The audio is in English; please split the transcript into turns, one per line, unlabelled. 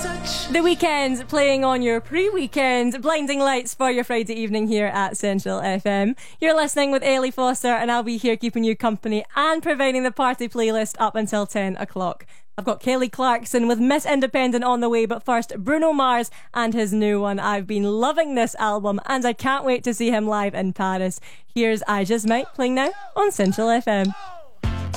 The Weeknd's playing on your pre-weekend blinding lights for your Friday evening here at Central FM. You're listening with Ellie Foster, and I'll be here keeping you company and providing the party playlist up until 10 o'clock. I've got Kelly Clarkson with Miss Independent on the way, but first Bruno Mars and his new one. I've been loving this album and I can't wait to see him live in Paris. Here's I Just Might playing now on Central FM.